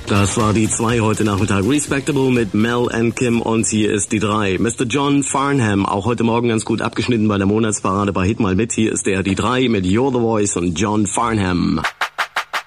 Das war die 2 heute Nachmittag. Respectable mit Mel and Kim und hier ist die 3. Mr. John Farnham, auch heute Morgen ganz gut abgeschnitten bei der Monatsparade bei Hit mal mit. Hier ist die 3 mit You're the Voice und John Farnham.